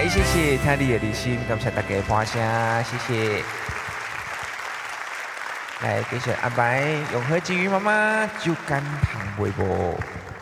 来，谢谢听你的热心，感谢大家拍声，谢谢。来，继续安排永和金鱼妈妈就干糖微波。